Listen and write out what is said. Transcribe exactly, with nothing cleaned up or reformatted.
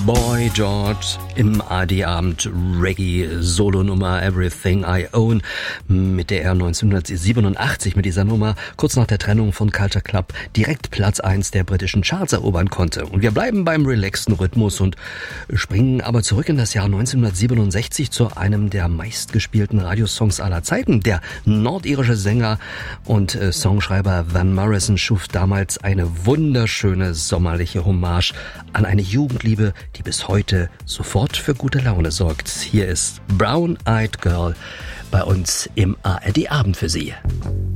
Boy George im A R D-Abend Reggae-Solo-Nummer Everything I Own, mit der er neunzehnhundertsiebenundachtzig mit dieser Nummer kurz nach der Trennung von Culture Club direkt Platz eins der britischen Charts erobern konnte. Und wir bleiben beim relaxten Rhythmus und springen aber zurück in das Jahr neunzehnhundertsiebenundsechzig zu einem der meistgespielten Radiosongs aller Zeiten. Der nordirische Sänger und äh, Songschreiber Van Morrison schuf damals eine wunderschöne sommerliche Hommage an eine Jugendliebe, die bis heute sofort für gute Laune sorgt. Hier ist Brown Eyed Girl bei uns im A R D-Abend für Sie.